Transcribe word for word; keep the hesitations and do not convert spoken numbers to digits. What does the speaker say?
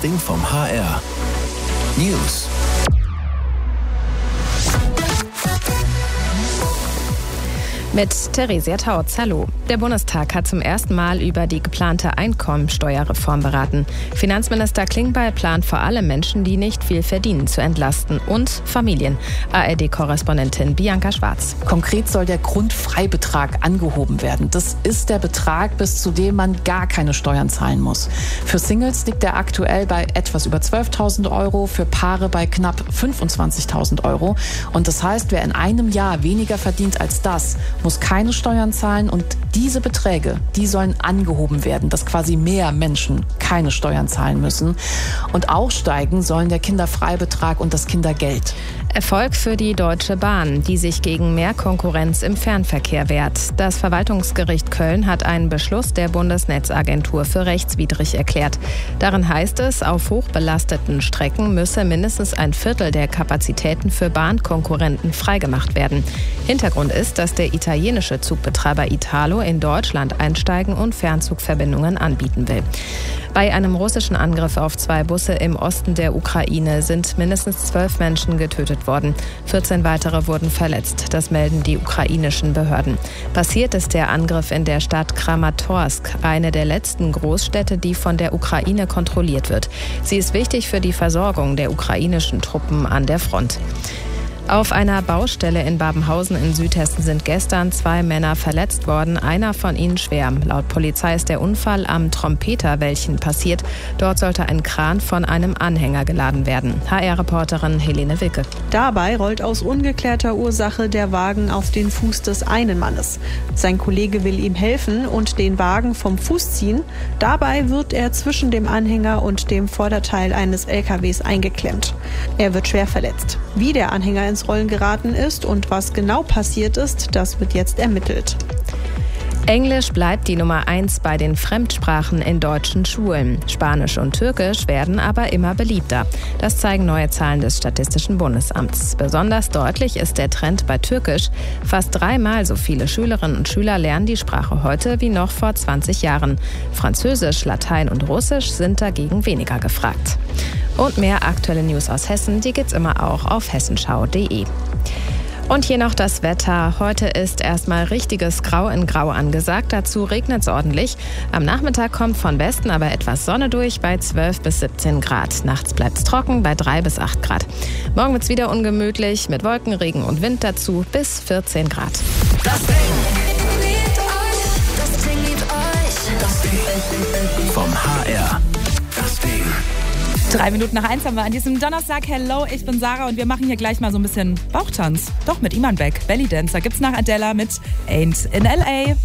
Ding vom H R. News. Mit Theresia Tautz, hallo. Der Bundestag hat zum ersten Mal über die geplante Einkommensteuerreform beraten. Finanzminister Klingbeil plant vor allem Menschen, die nicht viel verdienen, zu entlasten und Familien. A R D-Korrespondentin Bianca Schwarz. Konkret soll der Grundfreibetrag angehoben werden. Das ist der Betrag, bis zu dem man gar keine Steuern zahlen muss. Für Singles liegt er aktuell bei etwas über zwölftausend Euro, für Paare bei knapp fünfundzwanzigtausend Euro. Und das heißt, wer in einem Jahr weniger verdient als das, muss keine Steuern zahlen, und diese Beträge, die sollen angehoben werden, dass quasi mehr Menschen keine Steuern zahlen müssen. Und auch steigen sollen der Kinderfreibetrag und das Kindergeld. Erfolg für die Deutsche Bahn, die sich gegen mehr Konkurrenz im Fernverkehr wehrt. Das Verwaltungsgericht Köln hat einen Beschluss der Bundesnetzagentur für rechtswidrig erklärt. Darin heißt es, auf hochbelasteten Strecken müsse mindestens ein Viertel der Kapazitäten für Bahnkonkurrenten freigemacht werden. Hintergrund ist, dass der italienische Zugbetreiber Italo in Deutschland einsteigen und Fernzugverbindungen anbieten will. Bei einem russischen Angriff auf zwei Busse im Osten der Ukraine sind mindestens zwölf Menschen getötet worden. vierzehn weitere wurden verletzt. Das melden die ukrainischen Behörden. Passiert ist der Angriff in der Stadt Kramatorsk, eine der letzten Großstädte, die von der Ukraine kontrolliert wird. Sie ist wichtig für die Versorgung der ukrainischen Truppen an der Front. Auf einer Baustelle in Babenhausen in Südhessen sind gestern zwei Männer verletzt worden, einer von ihnen schwer. Laut Polizei ist der Unfall am Trompeterwäldchen passiert. Dort sollte ein Kran von einem Anhänger geladen werden. H R-Reporterin Helene Wilke. Dabei rollt aus ungeklärter Ursache der Wagen auf den Fuß des einen Mannes. Sein Kollege will ihm helfen und den Wagen vom Fuß ziehen. Dabei wird er zwischen dem Anhänger und dem Vorderteil eines L K Ws eingeklemmt. Er wird schwer verletzt. Wie der Anhänger ins Rollen geraten ist und was genau passiert ist, das wird jetzt ermittelt. Englisch bleibt die Nummer eins bei den Fremdsprachen in deutschen Schulen. Spanisch und Türkisch werden aber immer beliebter. Das zeigen neue Zahlen des Statistischen Bundesamts. Besonders deutlich ist der Trend bei Türkisch. Fast dreimal so viele Schülerinnen und Schüler lernen die Sprache heute wie noch vor zwanzig Jahren. Französisch, Latein und Russisch sind dagegen weniger gefragt. Und mehr aktuelle News aus Hessen, die gibt's immer auch auf hessenschau punkt de. Und hier noch das Wetter. Heute ist erstmal richtiges Grau in Grau angesagt. Dazu regnet es ordentlich. Am Nachmittag kommt von Westen aber etwas Sonne durch bei zwölf bis siebzehn Grad. Nachts bleibt es trocken bei drei bis acht Grad. Morgen wird es wieder ungemütlich mit Wolken, Regen und Wind dazu bis vierzehn Grad. Das Ding liebt euch. Das Ding liebt euch. Das Ding vom H R. Das Ding. Drei Minuten nach eins haben wir an diesem Donnerstag. Hello, ich bin Sarah und wir machen hier gleich mal so ein bisschen Bauchtanz. Doch, mit Iman Beck, Belly Dancer. Gibt's nach Adela mit Ain't in L A.